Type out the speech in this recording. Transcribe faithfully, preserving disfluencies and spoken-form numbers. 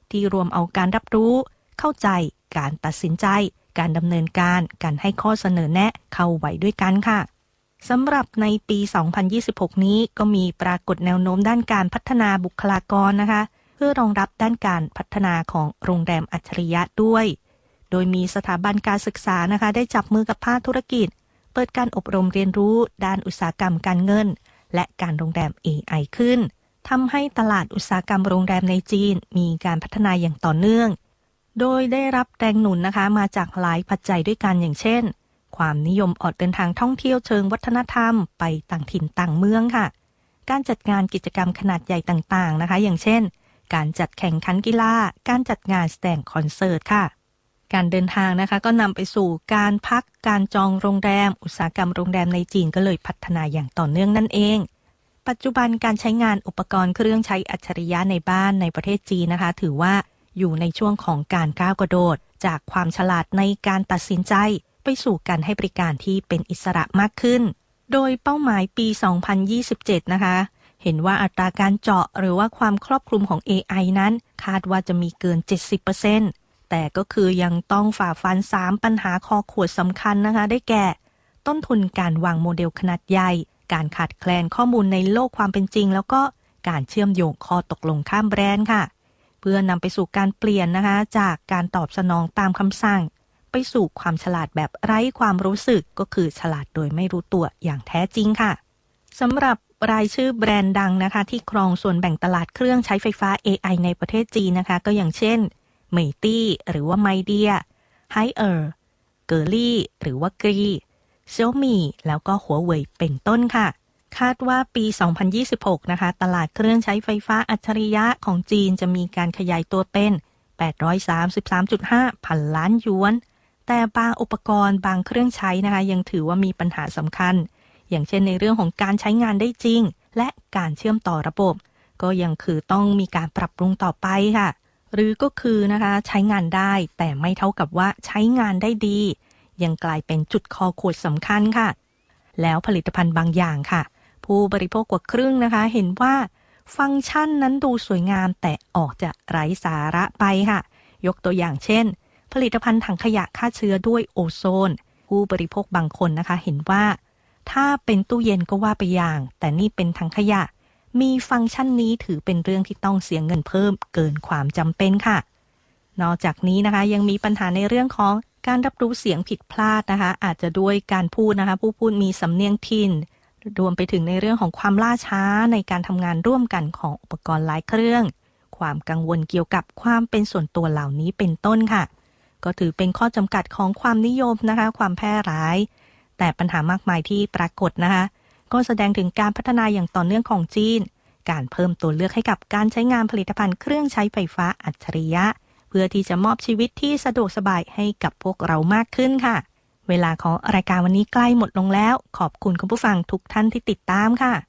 ที่รวมเอาการรับรู้เข้าใจการตัดสินใจการดำเนินการการให้ข้อเสนอแนะเข้าไว้ด้วยกันค่ะสำหรับในปี สองพันยี่สิบหก นี้ก็มีปรากฏแนวโน้มด้านการพัฒนาบุคลากรนะคะเพื่อรองรับด้านการพัฒนาของโรงแรมอัจฉริยะด้วยโดยมีสถาบันการศึกษานะคะได้จับมือกับภาคธุรกิจเปิดการอบรมเรียนรู้ด้านอุตสาหกรรมการเงินและการโรงแรม เอ ไอ ขึ้นทำให้ตลาดอุตสาหกรรมโรงแรมในจีนมีการพัฒนาอย่างต่อเนื่องโดยได้รับแรงหนุนนะคะมาจากหลายปัจจัยด้วยกันอย่างเช่นความนิยมออกเดินทางท่องเที่ยวเชิงวัฒนธรรมไปต่างถิ่นต่างเมืองค่ะการจัดงานกิจกรรมขนาดใหญ่ต่างๆนะคะอย่างเช่นการจัดแข่งขันกีฬาการจัดงานแสดงคอนเสิร์ตค่ะการเดินทางนะคะก็นำไปสู่การพักการจองโรงแรมอุตสาหกรรมโรงแรมในจีนก็เลยพัฒนาอย่างต่อเนื่องนั่นเองปัจจุบันการใช้งานอุปกรณ์เครื่องใช้อัจฉริยะในบ้านในประเทศจีนนะคะถือว่าอยู่ในช่วงของการก้าวกระโดดจากความฉลาดในการตัดสินใจไปสู่การให้บริการที่เป็นอิสระมากขึ้นโดยเป้าหมายปี สองพันยี่สิบเจ็ด นะคะเห็นว่าอัตราการเจาะหรือว่าความครอบคลุมของ เอ ไอ นั้นคาดว่าจะมีเกิน เจ็ดสิบเปอร์เซ็นต์ แต่ก็คือยังต้องฝ่าฟัน สาม ปัญหาคอขวดสำคัญนะคะได้แก่ต้นทุนการวางโมเดลขนาดใหญ่การขาดแคลนข้อมูลในโลกความเป็นจริงแล้วก็การเชื่อมโยงข้อตกลงข้ามแบรนด์ค่ะเพื่อนำไปสู่การเปลี่ยนนะคะจากการตอบสนองตามคำสั่งไปสู่ความฉลาดแบบไร้ความรู้สึกก็คือฉลาดโดยไม่รู้ตัวอย่างแท้จริงค่ะสำหรับรายชื่อแบรนด์ดังนะคะที่ครองส่วนแบ่งตลาดเครื่องใช้ไฟฟ้า เอ ไอ ในประเทศจีนนะคะก็อย่างเช่นเมยตี้หรือว่าไมเดียไฮเออร์เกอรี่หรือว่ากรีเซี่ยวมี่แล้วก็หัวเว่ยเป็นต้นค่ะคาดว่าปี สองพันยี่สิบหก นะคะตลาดเครื่องใช้ไฟฟ้าอัจฉริยะของจีนจะมีการขยายตัวเป็น แปดร้อยสามสิบสามจุดห้า พันล้านหยวนแต่บางอุปกรณ์บางเครื่องใช้นะคะยังถือว่ามีปัญหาสำคัญอย่างเช่นในเรื่องของการใช้งานได้จริงและการเชื่อมต่อระบบก็ยังคือต้องมีการปรับปรุงต่อไปค่ะหรือก็คือนะคะใช้งานได้แต่ไม่เท่ากับว่าใช้งานได้ดียังกลายเป็นจุดคอขวดสำคัญค่ะแล้วผลิตภัณฑ์บางอย่างค่ะผู้บริโภคกว่าครึ่งนะคะเห็นว่าฟังก์ชันนั้นดูสวยงามแต่ออกจะไร้สาระไปค่ะยกตัวอย่างเช่นผลิตภัณฑ์ถังขยะฆ่าเชื้อด้วยโอโซนผู้บริโภคบางคนนะคะเห็นว่าถ้าเป็นตู้เย็นก็ว่าไปอย่างแต่นี่เป็นถังขยะมีฟังก์ชันนี้ถือเป็นเรื่องที่ต้องเสียเงินเพิ่มเกินความจำเป็นค่ะนอกจากนี้นะคะยังมีปัญหาในเรื่องของการรับรู้เสียงผิดพลาดนะคะอาจจะด้วยการพูดนะคะผู้พูดมีสำเนียงถิ่นรวมไปถึงในเรื่องของความล่าช้าในการทำงานร่วมกันของอุปกรณ์หลายเครื่องความกังวลเกี่ยวกับความเป็นส่วนตัวเหล่านี้เป็นต้นค่ะก็ถือเป็นข้อจำกัดของความนิยมนะคะความแพร่หลายแต่ปัญหามากมายที่ปรากฏนะคะก็แสดงถึงการพัฒนาอย่างต่อเนื่องของจีนการเพิ่มตัวเลือกให้กับการใช้งานผลิตภัณฑ์เครื่องใช้ไฟฟ้าอัจฉริยะเพื่อที่จะมอบชีวิตที่สะดวกสบายให้กับพวกเรามากขึ้นค่ะเวลาของรายการวันนี้ใกล้หมดลงแล้วขอบคุณคุณผู้ฟังทุกท่านที่ติดตามค่ะ